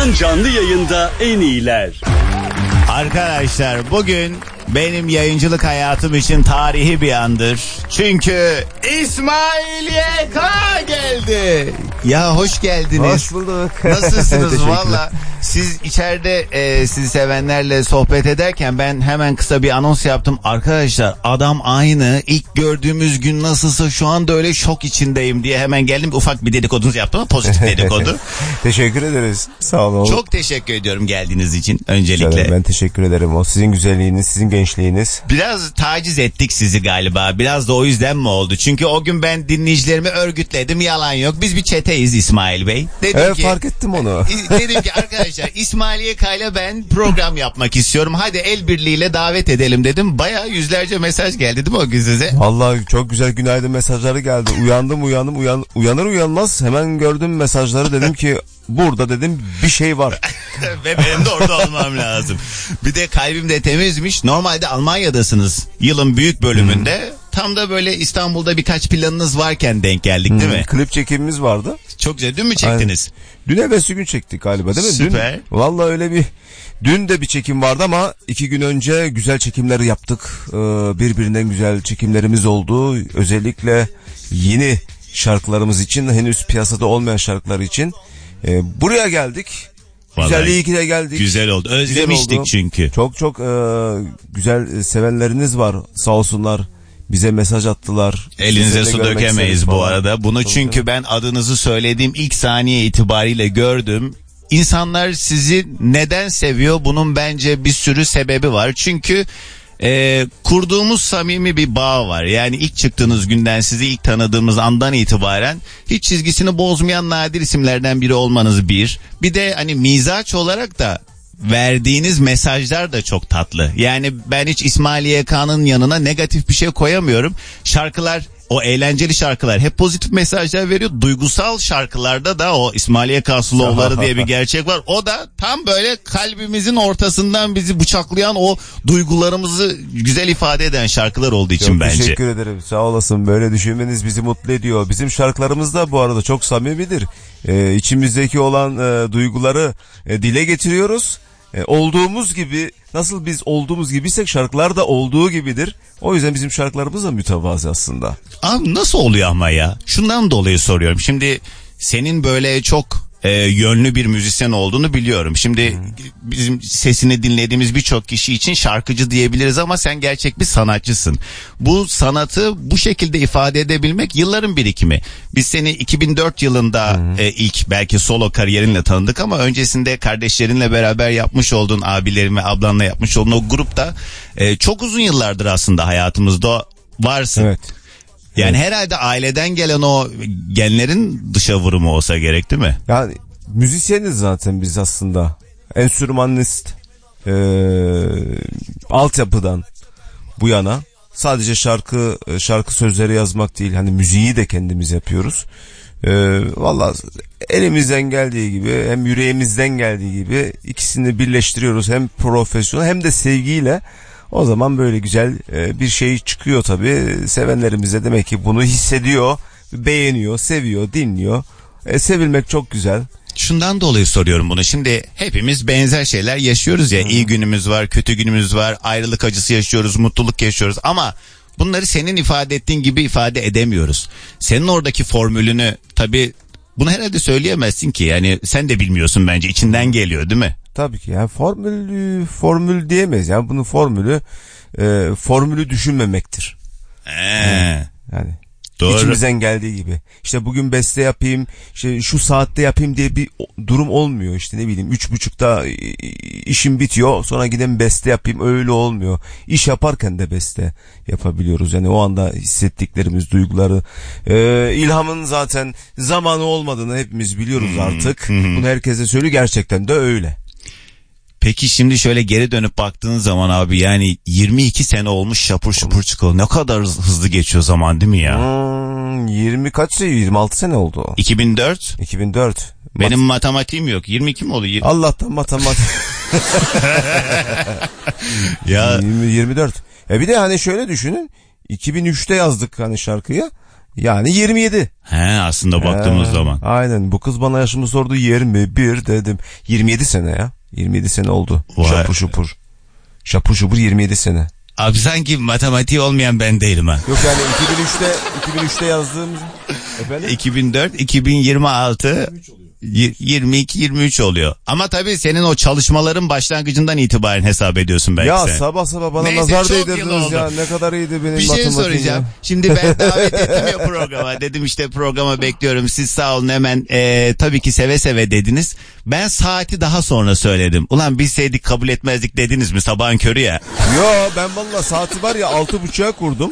an canlı yayında en iyiler. Arkadaşlar bugün benim yayıncılık hayatım için tarihi bir andır. Çünkü İsmail YK geldi. Ya hoş geldiniz. Hoş bulduk. Nasılsınız valla? Siz içeride sizi sevenlerle sohbet ederken ben hemen kısa bir anons yaptım. Arkadaşlar adam aynı. İlk gördüğümüz gün nasılsa şu anda öyle şok içindeyim diye hemen geldim. Ufak bir dedikodunuzu yaptım ama pozitif dedikodu. Teşekkür ederiz. Sağ olun. Çok teşekkür ediyorum geldiğiniz için öncelikle. Canım, ben teşekkür ederim. O sizin güzelliğiniz, sizin gençliğiniz. Biraz taciz ettik sizi galiba. Biraz da o yüzden mi oldu? Çünkü o gün ben dinleyicilerimi örgütledim. Yalan yok. Biz bir çeteyiz İsmail Bey. Dedim evet ki, fark ettim onu. Dedim ki arkadaşlar İsmail YK'yla ben program yapmak istiyorum. Hadi el birliğiyle davet edelim dedim. Bayağı yüzlerce mesaj geldi değil mi o gün size? Vallahi çok güzel günaydın mesajları geldi. Uyanır uyanmaz hemen gördüm mesajları, dedim ki burada dedim bir şey var. Ve benim de orada olmam lazım. Bir de kalbim de temizmiş. Normalde Almanya'dasınız. Yılın büyük bölümünde. Tam da böyle İstanbul'da birkaç planınız varken denk geldik değil mi? Klip çekimimiz vardı. Çok güzel. Dün mü çektiniz? Aynen. Dün evvelsi gün çektik galiba değil mi? Süper. Dün, vallahi öyle bir... Dün de bir çekim vardı ama 2 gün önce güzel çekimleri yaptık. Birbirinden güzel çekimlerimiz oldu. Özellikle yeni şarkılarımız için, henüz piyasada olmayan şarkılar için. Buraya geldik. Güzel, iyi ki de geldik. Güzel oldu. Özlemiştik güzel oldu. Çünkü. Çok güzel sevenleriniz var. Sağ olsunlar. Bize mesaj attılar. Elinize su dökemeyiz bu arada. Bunu çok çünkü güzel. Ben adınızı söylediğim ilk saniye itibariyle gördüm. İnsanlar sizi neden seviyor? Bunun bence bir sürü sebebi var. Çünkü kurduğumuz samimi bir bağ var. Yani ilk çıktığınız günden, sizi ilk tanıdığımız andan itibaren hiç çizgisini bozmayan nadir isimlerden biri olmanız bir. Bir de hani mizaç olarak da verdiğiniz mesajlar da çok tatlı. Yani ben hiç İsmail YK'nın yanına negatif bir şey koyamıyorum. Şarkılar, o eğlenceli şarkılar hep pozitif mesajlar veriyor. Duygusal şarkılarda da o İsmail YK slowları diye bir gerçek var. O da tam böyle kalbimizin ortasından bizi bıçaklayan, o duygularımızı güzel ifade eden şarkılar olduğu için çok bence. Teşekkür ederim. Sağ olasın. Böyle düşünmeniz bizi mutlu ediyor. Bizim şarkılarımız da bu arada çok samimidir. İçimizdeki olan duyguları dile getiriyoruz. Olduğumuz gibi, nasıl biz olduğumuz gibiysek şarkılar da olduğu gibidir. O yüzden bizim şarkılarımız da mütevazı aslında. Abi nasıl oluyor ama ya? Şundan dolayı soruyorum. Şimdi senin böyle çok yönlü bir müzisyen olduğunu biliyorum. Şimdi bizim sesini dinlediğimiz birçok kişi için şarkıcı diyebiliriz ama sen gerçek bir sanatçısın. Bu sanatı bu şekilde ifade edebilmek yılların birikimi. Biz seni 2004 yılında ilk belki solo kariyerinle tanıdık ama öncesinde kardeşlerinle beraber yapmış olduğun, abilerin ve ablanla yapmış olduğun o grupta çok uzun yıllardır aslında hayatımızda varsın. Evet. Yani herhalde aileden gelen o genlerin dışa vurumu olsa gerek değil mi? Yani müzisyeniz zaten biz aslında. Enstrümanist altyapıdan bu yana sadece şarkı sözleri yazmak değil, hani müziği de kendimiz yapıyoruz. Vallahi elimizden geldiği gibi, hem yüreğimizden geldiği gibi ikisini birleştiriyoruz, hem profesyonel hem de sevgiyle. O zaman böyle güzel bir şey çıkıyor tabii. Sevenlerimiz de demek ki bunu hissediyor, beğeniyor, seviyor, dinliyor. Sevilmek çok güzel. Şundan dolayı soruyorum bunu. Şimdi hepimiz benzer şeyler yaşıyoruz ya. İyi günümüz var, kötü günümüz var. Ayrılık acısı yaşıyoruz, mutluluk yaşıyoruz. Ama bunları senin ifade ettiğin gibi ifade edemiyoruz. Senin oradaki formülünü tabii bunu herhalde söyleyemezsin ki. Yani sen de bilmiyorsun bence. İçinden geliyor değil mi? Tabii ki yani formül diyemeyiz. Yani bunun formülü düşünmemektir. Yani doğru. İçimizden geldiği gibi. İşte bugün beste yapayım, işte şu saatte yapayım diye bir durum olmuyor. İşte ne bileyim 3.30'da işim bitiyor, sonra gideyim beste yapayım, öyle olmuyor. İş yaparken de beste yapabiliyoruz. Yani o anda hissettiklerimiz, duyguları, ilhamın zaten zamanı olmadığını hepimiz biliyoruz artık. Bunu herkese söylüyor, gerçekten de öyle. Peki şimdi şöyle geri dönüp baktığın zaman abi, yani 22 sene olmuş şapur şupur çıkalı. Ne kadar hızlı geçiyor zaman değil mi ya? 26 sene oldu. 2004. Benim matematiğim yok. 22 mi oldu? Allah'tan matematik. Ya 24. Bir de hani şöyle düşünün. 2003'te yazdık hani şarkıyı. Yani 27. Aslında baktığımız zaman. Aynen, bu kız bana yaşımı sordu, 21 dedim. 27 sene ya. 27 sene oldu. Şapur şupur. Şapur şupur 27 sene. Abi sanki matematiği olmayan ben değilim ha. Yok yani 2003'te yazdığımız. Efendim? 2004, 2026, 22, 23 oluyor. Ama tabii senin o çalışmaların başlangıcından itibaren hesap ediyorsun belki ya sen. Sabah bana Neyse, nazar çok yıl değdirdiniz ya. oldu. Ne kadar iyiydi benim Bir şey matematiğim soracağım. ya. Şimdi ben davet ettim ya programa. Dedim işte programa bekliyorum. Siz sağ olun hemen tabii ki seve seve dediniz. Ben saati daha sonra söyledim. Ulan bilseydik kabul etmezdik dediniz mi sabahın körü ya. Yo, ben valla saati var ya 6.30'a kurdum.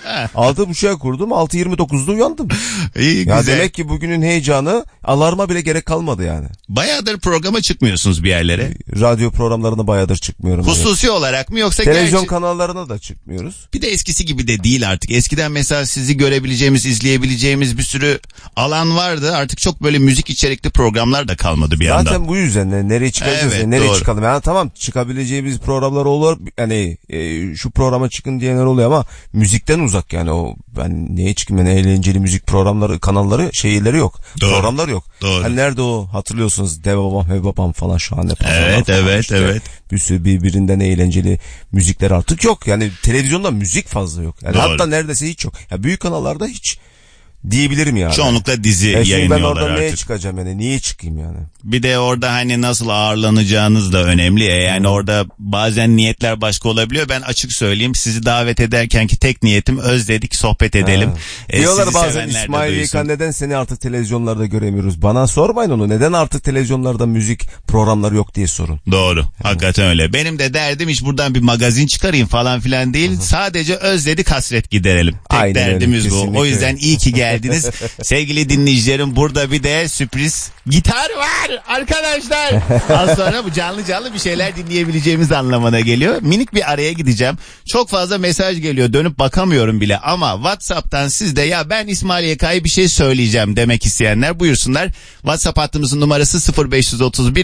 6.30'a kurdum. 6.29'da uyandım. İyi, ya güzel. demek ki bugünün heyecanı, alarma bile gerek kalmadı yani. Bayağıdır programa çıkmıyorsunuz bir yerlere. Radyo programlarına bayağıdır çıkmıyorum. Hususi olarak mı yoksa televizyon gerçi... kanallarına da çıkmıyoruz. Bir de eskisi gibi de değil artık. Eskiden mesela sizi görebileceğimiz, izleyebileceğimiz bir sürü alan vardı. Artık çok böyle müzik içerikli programlar da kalmadı bir yandan. Zaten bu yüzden nereye çıkacağız? Evet, nereye doğru. çıkalım? Yani tamam, çıkabileceğimiz programlar olur. Yani şu programa çıkın diyenler oluyor ama müzikten uzak yani. O ben neye çıkayım? Yani eğlenceli müzik programları, kanalları, şeyleri yok. Doğru. Programlar yok. Doğru. Hani nerede o, hatırlıyorsunuz, Dev Babam, Hev Babam falan, şahane programlar. Evet, falan evet, işte. evet. Bir sürü birbirinden eğlenceli müzikler artık yok. Yani televizyonda müzik fazla yok. Yani Doğru. hatta neredeyse hiç yok. Ya büyük kanallarda hiç diyebilirim yani. Çoğunlukla dizi şimdi ben yayınlıyorlar oradan artık. neye çıkacağım yani? Niye çıkayım yani? Bir de orada hani nasıl ağırlanacağınız da önemli. Yani orada bazen niyetler başka olabiliyor. Ben açık söyleyeyim, sizi davet ederkenki tek niyetim özledik, sohbet edelim. Diyorlar Sizi bazen, sevenler de İsmail duysun. Yıkan neden seni artık televizyonlarda göremiyoruz? Bana sormayın onu. Neden artık televizyonlarda müzik programları yok diye sorun. Doğru. Hakikaten öyle. Benim de derdim hiç buradan bir magazin çıkarayım falan filan değil. Sadece özledik, hasret giderelim. Tek Aynen derdimiz öyle, bu. kesinlikle O yüzden iyi ki geldiniz. Sevgili dinleyicilerim, burada bir de sürpriz gitar var arkadaşlar. Az sonra bu canlı bir şeyler dinleyebileceğimiz anlamına geliyor. Minik bir araya gideceğim. Çok fazla mesaj geliyor. Dönüp bakamıyorum bile ama WhatsApp'tan siz de ya ben İsmail YK'ya bir şey söyleyeceğim demek isteyenler buyursunlar. WhatsApp hattımızın numarası 0531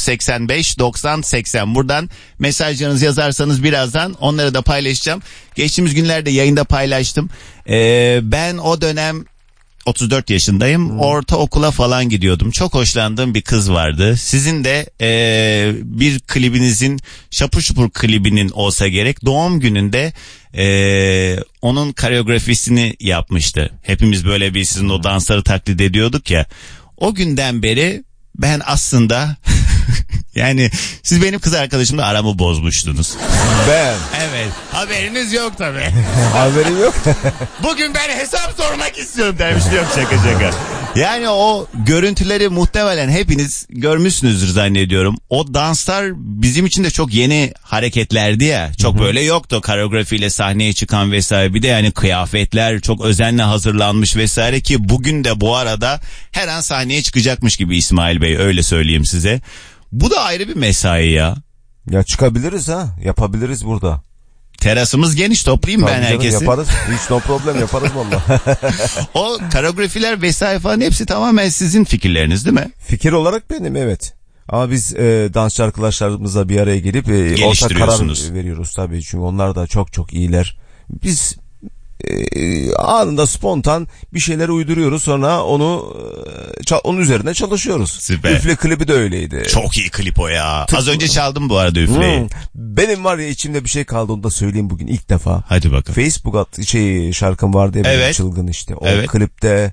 785 90 80. Buradan mesajlarınızı yazarsanız birazdan onları da paylaşacağım. Geçtiğimiz günlerde yayında paylaştım. Ben o dönem 34 yaşındayım. Ortaokula falan gidiyordum. Çok hoşlandığım bir kız vardı. Sizin de bir klibinizin, Şapur Şupur klibinin olsa gerek, doğum gününde onun koreografisini yapmıştı. Hepimiz böyle bir sizin o dansları taklit ediyorduk ya. O günden beri ben aslında yani siz benim kız arkadaşımla aramı bozmuştunuz. Ben. Evet. Haberiniz yok tabii. Haberim yok. Bugün ben hesap sormak istiyorum demiş. Yok, şaka. Yani o görüntüleri muhtemelen hepiniz görmüşsünüzdür zannediyorum. O danslar bizim için de çok yeni hareketlerdi ya. Çok böyle yoktu koreografiyle sahneye çıkan vesaire. Bir de yani kıyafetler çok özenle hazırlanmış vesaire ki bugün de bu arada her an sahneye çıkacakmış gibi İsmail Bey, öyle söyleyeyim size. Bu da ayrı bir mesai ya. Ya çıkabiliriz ha. Yapabiliriz burada. Terasımız geniş, toplayayım ben herkesi. Yaparız. Hiç no problem, yaparız valla. O koreografiler vesaire falan hepsi tamamen sizin fikirleriniz değil mi? Fikir olarak benim, evet. Ama biz dansçı arkadaşlarımızla bir araya gelip ortak karar veriyoruz tabii. Çünkü onlar da çok çok iyiler. Biz anında spontan bir şeyler uyduruyoruz, sonra onun üzerine çalışıyoruz. Süper. Üfle klibi de öyleydi. Çok iyi klip o ya. Az önce çaldım bu arada Üfle'yi. Benim var ya, içimde bir şey kaldı, onu da söyleyeyim bugün ilk defa. Hadi bakalım. Facebook şarkım vardı ya, evet. Çılgın işte. O evet. klipte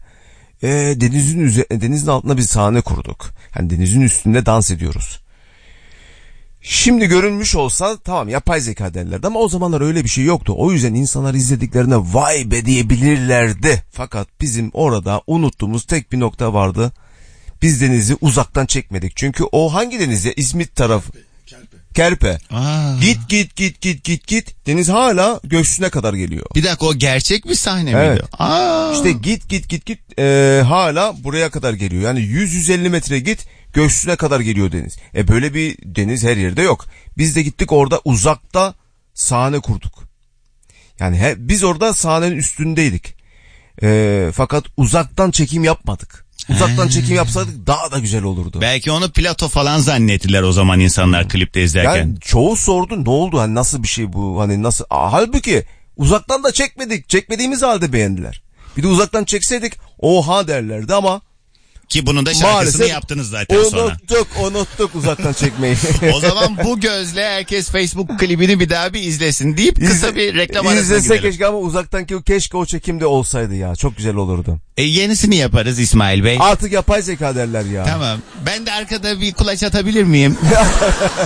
denizin altında bir sahne kurduk. Yani denizin üstünde dans ediyoruz. Şimdi görünmüş olsa tamam, yapay zeka derlerdi ama o zamanlar öyle bir şey yoktu. O yüzden insanlar izlediklerine vay be diyebilirlerdi. Fakat bizim orada unuttuğumuz tek bir nokta vardı. Biz denizi uzaktan çekmedik. Çünkü o hangi deniz ya? İzmit tarafı. Kerpe. Git. Deniz hala göğsüne kadar geliyor. Bir dakika, o gerçek bir sahne miydi? Evet. İşte git hala buraya kadar geliyor. Yani 100-150 metre git, göğsüne kadar geliyor deniz. Böyle bir deniz her yerde yok. Biz de gittik orada uzakta sahne kurduk. Yani biz orada sahnenin üstündeydik. Fakat uzaktan çekim yapmadık. Uzaktan çekim yapsaydık daha da güzel olurdu. Belki onu plato falan zannettiler o zaman insanlar klipte izlerken. Yani çoğu sordu, ne oldu, hani nasıl bir şey bu, hani nasıl, halbuki uzaktan da çekmedik, çekmediğimiz halde beğendiler. Bir de uzaktan çekseydik oha derlerdi ama ki bunun da şarkısını maalesef yaptınız zaten sonra. Unuttuk uzaktan çekmeyi. O zaman bu gözle herkes Facebook klibini bir daha bir izlesin deyip kısa bir reklam arasına İzlese gidelim. keşke ama keşke o çekimde olsaydı ya. Çok güzel olurdu. Yenisini yaparız İsmail Bey. Artık yapay zeka derler ya. Tamam. Ben de arkada bir kulaç atabilir miyim?